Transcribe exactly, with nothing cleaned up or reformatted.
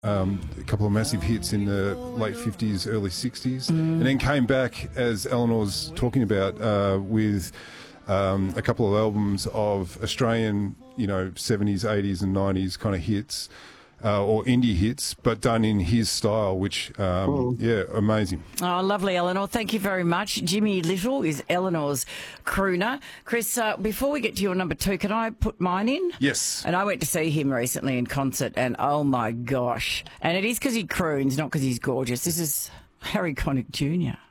Um, a couple of massive hits in the late fifties, early sixties, mm. and then came back, as Eleanor's talking about, uh, with um, a couple of albums of Australian, you know, seventies, eighties and nineties kind of hits, uh, or indie hits, but done in his style, which, um, cool. yeah, amazing. Oh, lovely, Eleanor. Thank you very much. Jimmy Little is Eleanor's crooner. Chris, uh, before we get to your number two, can I put mine in? Yes. And I went to see him recently in concert, and oh my gosh. And it is because he croons, not because he's gorgeous. This is Harry Connick Junior